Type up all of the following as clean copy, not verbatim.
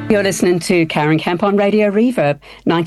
You're listening to Karen Kemp on Radio Reverb,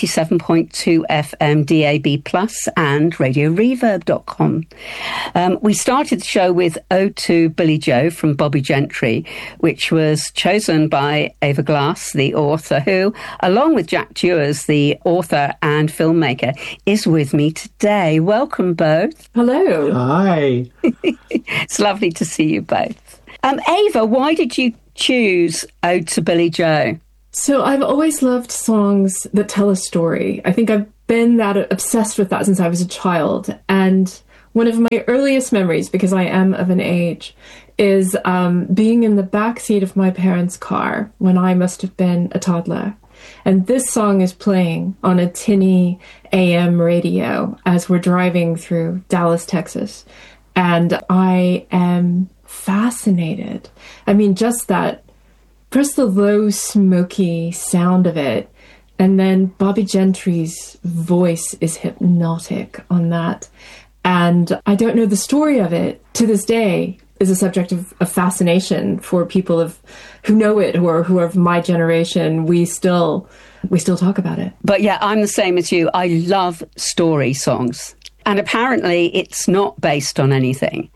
97.2 FM DAB Plus and RadioReverb.com. We started the show with Ode to Billie Joe from Bobbie Gentry, which was chosen by Ava Glass, the author, who, along with Jack Dewars, the author and filmmaker, is with me today. Welcome both. Hello. Hi. It's lovely to see you both. Ava, why did you choose Ode to Billie Joe? So I've always loved songs that tell a story. I think I've been that obsessed with that since I was a child. And one of my earliest memories, because I am of an age, is being in the back seat of my parents' car when I must have been a toddler. And this song is playing on a tinny AM radio as we're driving through Dallas, Texas. And I am fascinated. I mean, just that. First, the low, smoky sound of it, and then Bobbie Gentry's voice is hypnotic on that. And I don't know the story of it. To this day, is a subject of fascination for people who know it or who are of my generation. We still talk about it. But yeah, I'm the same as you. I love story songs. And apparently it's not based on anything.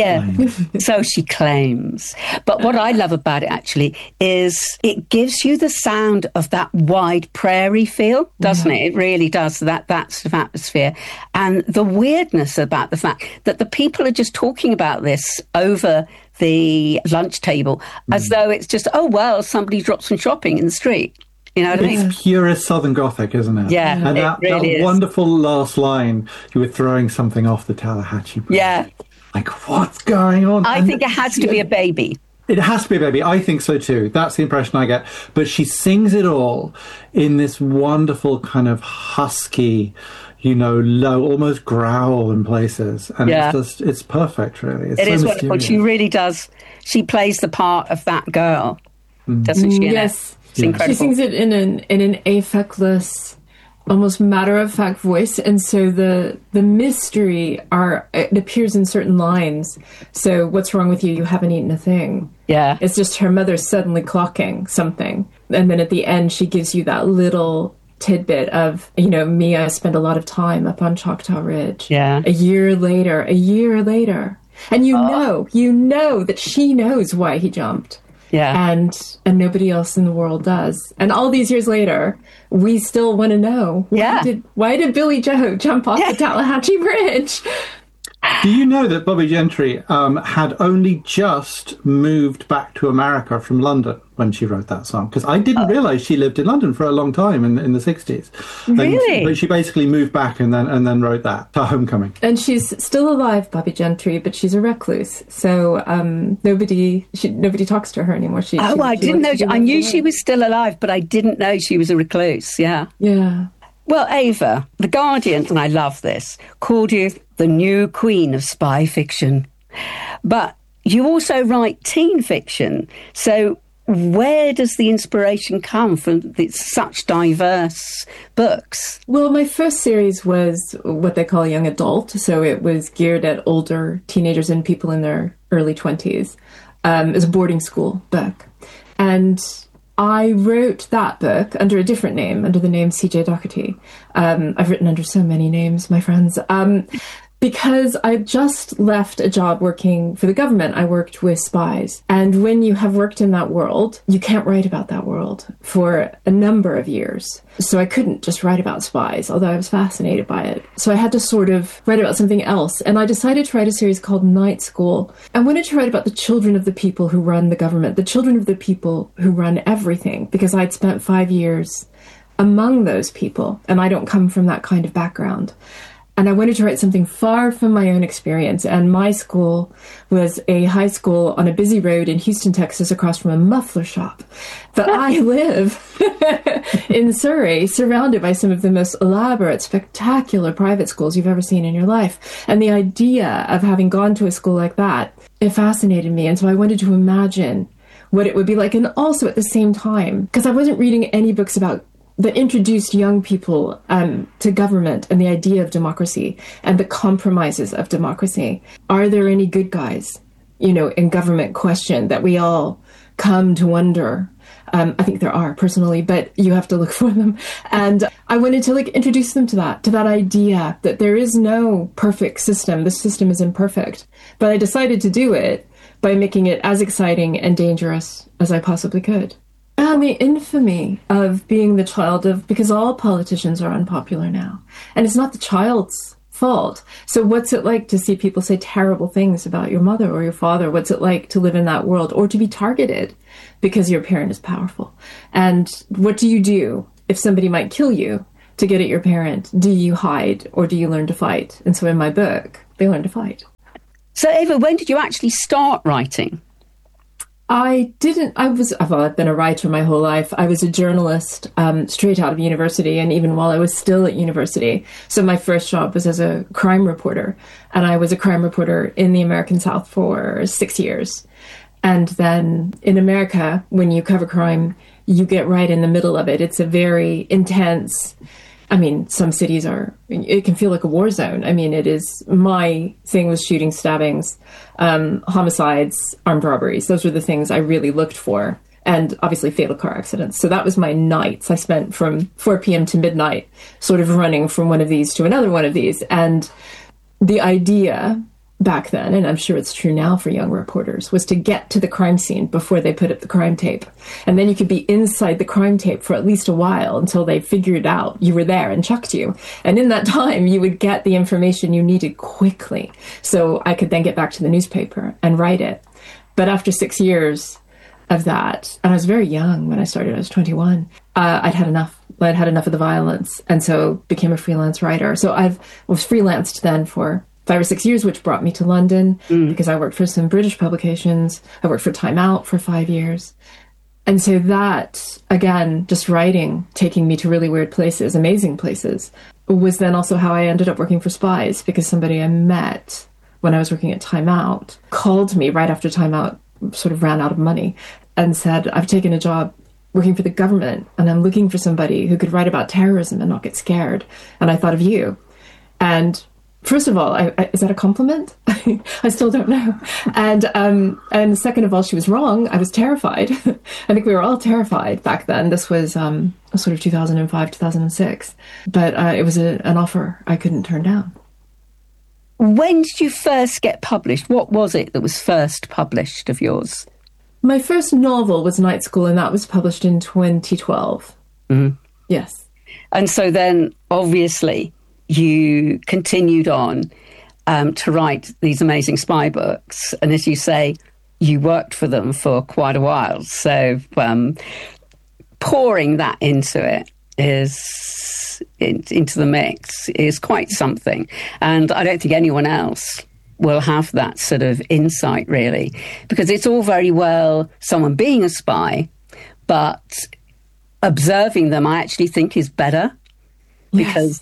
So she claims. But what I love about it actually is it gives you the sound of that wide prairie feel, doesn't it? It really does, that sort of atmosphere. And the weirdness about the fact that the people are just talking about this over the lunch table as though it's just, oh, well, somebody dropped some shopping in the street. You know what I mean? It's purest Southern Gothic, isn't it? Yeah, and that wonderful last line, you were throwing something off the Tallahatchie Bridge. Yeah. Like, what's going on? I think it has to be a baby. It has to be a baby. I think so too. That's the impression I get. But she sings it all in this wonderful kind of husky, low, almost growl in places. And it's perfect, really. It is wonderful. She really does. She plays the part of that girl, doesn't she? Yes. It's incredible. She sings it in an affectless, almost matter-of-fact voice, and so the mystery it appears in certain lines. So, what's wrong with you? You haven't eaten a thing. Yeah. It's just her mother suddenly clocking something. And then at the end, she gives you that little tidbit of, me, I spent a lot of time up on Choctaw Ridge. Yeah. A year later. And you know that she knows why he jumped. Yeah. And nobody else in the world does. And all these years later, we still want to know, why did Billie Joe jump off the Tallahatchie Bridge? Do you know that Bobbie Gentry had only just moved back to America from London when she wrote that song? Because I didn't realise she lived in London for a long time in the 60s. Really? But she basically moved back and then wrote that, her Homecoming. And she's still alive, Bobbie Gentry, but she's a recluse. So nobody talks to her anymore. I didn't know. I knew she was still alive, but I didn't know she was a recluse. Yeah. Yeah. Well, Ava, The Guardian, and I love this, called you the new queen of spy fiction. But you also write teen fiction. So where does the inspiration come from such diverse books? Well, my first series was what they call young adult. So it was geared at older teenagers and people in their early 20s. It was a boarding school book. And I wrote that book under a different name, under the name C.J. Doherty. I've written under so many names, my friends. Because I just left a job working for the government. I worked with spies. And when you have worked in that world, you can't write about that world for a number of years. So I couldn't just write about spies, although I was fascinated by it. So I had to sort of write about something else. And I decided to write a series called Night School. I wanted to write about the children of the people who run the government, the children of the people who run everything, because I'd spent 5 years among those people. And I don't come from that kind of background. And I wanted to write something far from my own experience. And my school was a high school on a busy road in Houston, Texas, across from a muffler shop. But I live in Surrey, surrounded by some of the most elaborate, spectacular private schools you've ever seen in your life. And the idea of having gone to a school like that, it fascinated me. And so I wanted to imagine what it would be like. And also at the same time, because I wasn't reading any books that introduced young people to government and the idea of democracy and the compromises of democracy. Are there any good guys, in government question that we all come to wonder. I think there are, personally, but you have to look for them. And I wanted to introduce them to that idea that there is no perfect system. The system is imperfect. But I decided to do it by making it as exciting and dangerous as I possibly could. And the infamy of being the child of, because all politicians are unpopular now. And it's not the child's fault. So what's it like to see people say terrible things about your mother or your father? What's it like to live in that world or to be targeted because your parent is powerful? And what do you do if somebody might kill you to get at your parent? Do you hide or do you learn to fight? And so in my book, they learn to fight. So Ava, when did you actually start writing? I've been a writer my whole life. I was a journalist straight out of university, and even while I was still at university. So my first job was as a crime reporter, and I was a crime reporter in the American South for 6 years. And then in America, when you cover crime, you get right in the middle of it. It's a very intense, some cities it can feel like a war zone. My thing was shooting, stabbings, homicides, armed robberies. Those were the things I really looked for. And obviously fatal car accidents. So that was my nights. I spent from 4 p.m. to midnight sort of running from one of these to another one of these. And the idea back then, and I'm sure it's true now for young reporters, was to get to the crime scene before they put up the crime tape. And then you could be inside the crime tape for at least a while until they figured out you were there and chucked you. And in that time, you would get the information you needed quickly. So I could then get back to the newspaper and write it. But after 6 years of that, and I was very young when I started, I was 21, I'd had enough. I'd had enough of the violence, and so became a freelance writer. So I was freelanced then for 5 or 6 years, which brought me to London because I worked for some British publications. I worked for Time Out for 5 years. And so that, again, just writing, taking me to really weird places, amazing places, was then also how I ended up working for Spies, because somebody I met when I was working at Time Out called me right after Time Out sort of ran out of money and said, I've taken a job working for the government and I'm looking for somebody who could write about terrorism and not get scared. And I thought of you. And first of all, is that a compliment? I still don't know. And second of all, she was wrong. I was terrified. I think we were all terrified back then. This was sort of 2005, 2006. But it was an offer I couldn't turn down. When did you first get published? What was it that was first published of yours? My first novel was Night School, and that was published in 2012. Mm-hmm. Yes. And so then, obviously, you continued on to write these amazing spy books. And as you say, you worked for them for quite a while. So pouring that into it into the mix is quite something. And I don't think anyone else will have that sort of insight, really, because it's all very well someone being a spy, but observing them, I actually think, is better. Because,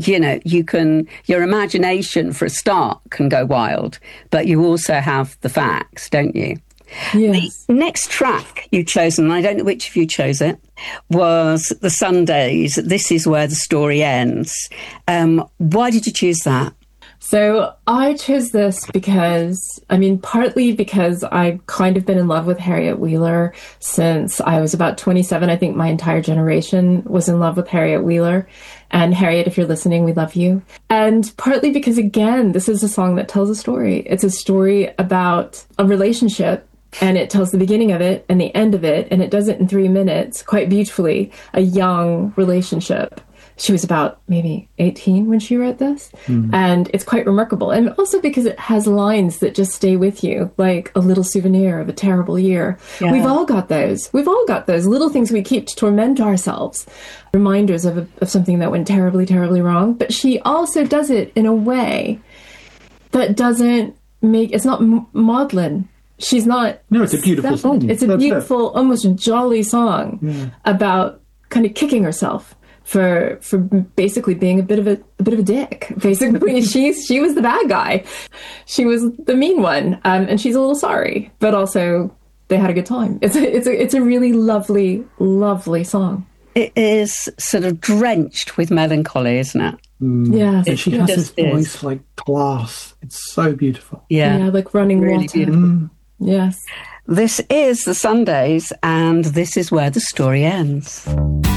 your imagination for a start can go wild, but you also have the facts, don't you? Yes. The next track you've chosen, and I don't know which of you chose it, was The Sundays, This Is Where the Story Ends. Why did you choose that? So I chose this because, partly because I've kind of been in love with Harriet Wheeler since I was about 27. I think my entire generation was in love with Harriet Wheeler. And Harriet, if you're listening, we love you. And partly because, again, this is a song that tells a story. It's a story about a relationship, and it tells the beginning of it and the end of it, and it does it in 3 minutes quite beautifully. A young relationship. She was about maybe 18 when she wrote this. And it's quite remarkable. And also because it has lines that just stay with you, like a little souvenir of a terrible year. Yeah. We've all got those. We've all got those little things we keep to torment ourselves. Reminders of something that went terribly, terribly wrong. But she also does it in a way that doesn't make... It's not maudlin. She's not... No, it's a beautiful song. It's a beautiful, almost jolly song about kind of kicking herself for basically being a bit of a dick. Basically, she was the bad guy. She was the mean one, and she's a little sorry, but also they had a good time. It's a really lovely, lovely song. It is sort of drenched with melancholy, isn't it? Yeah, and she has this voice like glass. It's so beautiful. Yeah, like running really water. Beautiful. Yes. This is The Sundays, and this is where the story ends.